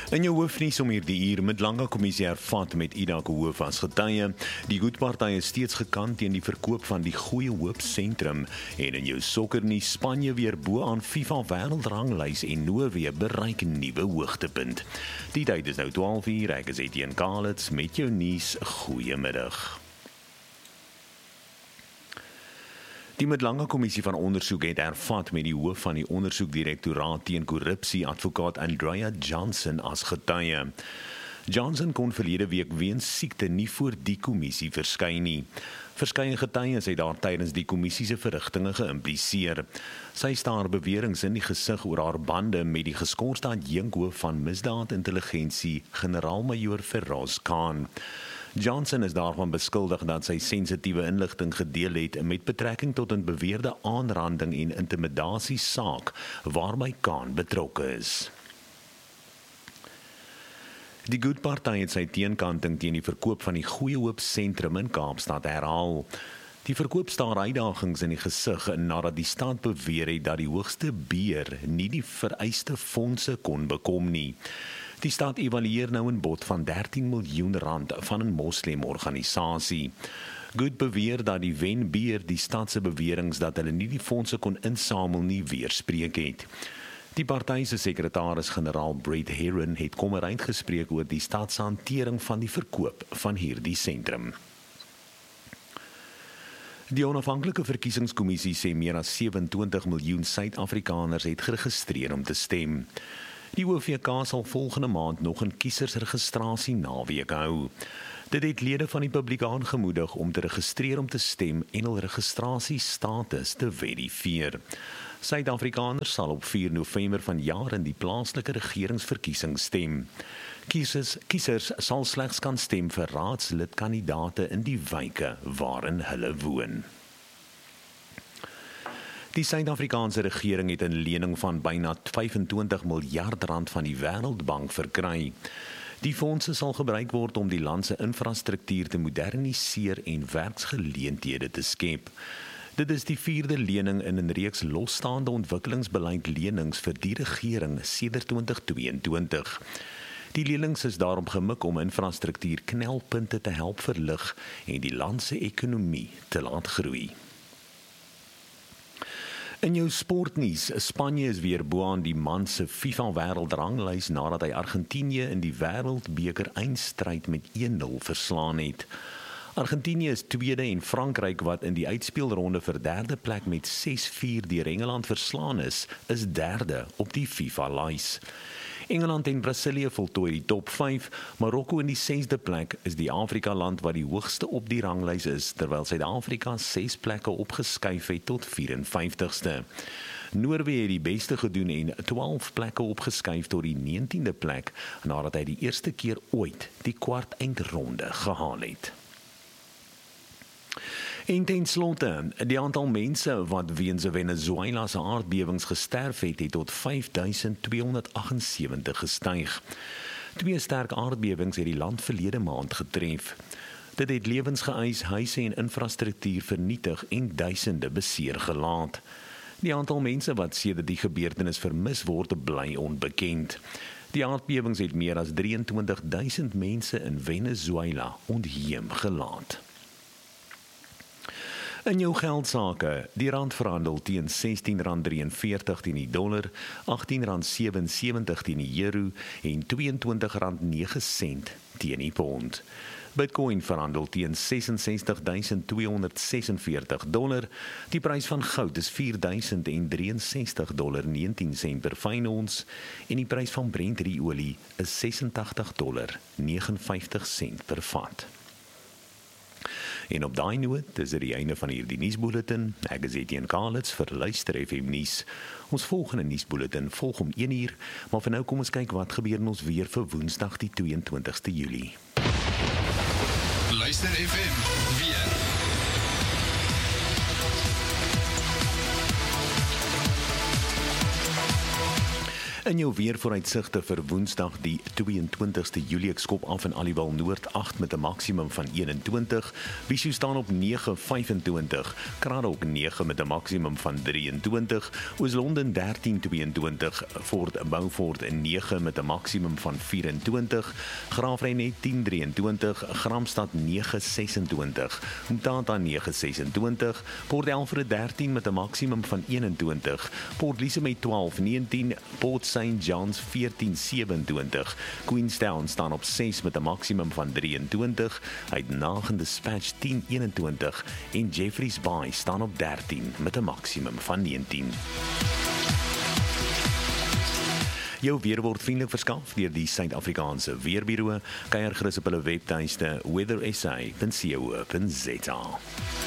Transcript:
In jou hoofnuus om hierdie uur, Mdlanga kommissie hervat met Ida Kohoof as getuie. Die Goed-party is steeds gekant teen die verkoop van die Goeie Hoop sentrum. En in jou sokkernuus, Spanje weer bo aan FIFA wêreldranglys en Noorwe bereik nuwe hoogtepunt. Die tyd is nou 12:00, ek is Etienne Kalitz met jou nuus. Goeiemiddag. Die Mdlanga kommissie van ondersoek het hervat met die hoof van die ondersoekdirektoraat teen korrupsie, advokaat Andrea Johnson as getuie. Johnson kon verlede week weens siekte nie voor die kommissie verskyn nie. Verskeie getuies het daar tydens die kommissie se verrigtinge geïmpliseer. Sy staar beweringe in die gesig oor haar bande met die geskorste adjunkhoof van misdaadintelligensie, generaal-majoor Feroz Khan. Johnson is daarvan beskuldig dat sy sensitiewe inligting gedeel het met betrekking tot 'n beweerde aanranding en intimidasie saak waarby Khan betrokke is. Die Goed-party het sy teenkanting teen die verkoop van die Goeie Hoop sentrum in Kaapstad herhaal. Die verkoop staar uitdagings in die gesig nadat die stad beweer het dat die hoogste bieder nie die vereiste fondse kon bekom nie. Die stad evalueer nou 'n bod van R13 miljoen van 'n moslemorganisasie. Goed beweer dat die wenbeheer die stad se beweringe dat hulle nie die fondse kon insamel nie weerspreek het. Die party se sekretaris-generaal Brett Herron het kommer uitgespreek oor die stad se hantering van die verkoop van hierdie sentrum. Die onafhanklike verkiesingskommissie sê meer as 27 miljoen Suid-Afrikaners het geregistreer om te stem. Die OVK sal volgende maand nog 'n kiesersregistrasie naweek hou. Dit het lede van die publiek aangemoedig om te registreer om te stem en hul registrasiestatus te verifieer. Suid-Afrikaners sal op 4 November vanjaar in die plaaslike regeringsverkiesing stem. Kiesers sal slegs kan stem vir raadslidkandidaate in die wyke waarin hulle woon. Die Suid-Afrikaanse regering het 'n lening van byna R25 miljard van die Wêreldbank verkry. Die fondse sal gebruik word om die land se infrastruktuur te moderniseer en werksgeleenthede te skep. Dit is die 4de lening in 'n reeks losstaande ontwikkelingsbeleid lenings vir die regering sedert 2022. Die lenings is daarom gemik om infrastruktuur knelpunte te help verlig en die land se ekonomie te laat groei. In jou sportnuus, Spanje is weer bo aan die man se FIFA wêreldranglys nadat hy Argentinië in die Wêreldbeker eindstryd met 1-0 verslaan het. Argentinië is tweede en Frankryk, wat in die uitspelronde vir derde plek met 6-4 deur Engeland verslaan is derde op die FIFA-lys. Engeland en Brasilië voltooi die top 5, Marokko in die 6de plek is die Afrika-land wat die hoogste op die ranglys is, terwyl Suid-Afrika 6 plekke opgeskuif het tot 54ste. Noorwe het die beste gedoen en 12 plekke opgeskuif tot die 19de plek, nadat hy die eerste keer ooit die kwart eindronde gehaal het. En ten slotte, die aantal mense wat weens Venezuela se aardbewings gesterf het tot 5278 gestyg. 2 sterk aardbewings het die land verlede maand getref. Dit het lewens geëis, huise en infrastruktuur vernietig en duisende beseer gelaat. Die aantal mense wat sedert die gebeurtenis vermis word, bly onbekend. Die aardbewings het meer as 23.000 mense in Venezuela ontheem gelaat. In jou geldsaake, die rand verhandel teen R16.43 teen die dollar, R18.77 teen die euro en R22.09 teen die pond. Bitcoin verhandel teen $66.246. Die prys van goud is $4.063.19 per fyn ons en die prys van Brent-olie is $86.59 per vat. En op daai noot is dit die einde van hierdie nuusbulletin. Ek is Etienne Kalitz vir Luister FM nuus. Ons volgende nuusbulletin volg om 1:00, maar vir nou kom ons kyk wat gebeur in ons weer vir Woensdag die 22ste Julie. Luister FM weer. In jou weervooruitsigte vir Woensdag die 22ste Julie, ek skop af in Aliwal Noord 8 met 'n maksimum van 21, Visio staan op 9.25, Kraddock 9 met 'n maksimum van 23, Oos-London 13.22, Fort Beaufort 9 met 'n maksimum van 24, Graafrenet 10.23, Gramstad 9.26, Mthatha 9.26, Port Elfrid 13 met 'n maksimum van 21, Port Elizabeth 12.19, Port St. John's 14.27, Queenstown staan op 6 met 'n maksimum van 23, Uitenhagen Dispatch 10.21 en Jeffreys Bay staan op 13 met 'n maksimum van 19. Jou weer word vriendelik verskaf deur die Suid-Afrikaanse Weerbureau. Kyk gerus op hulle webtuiste weathersa.co.za.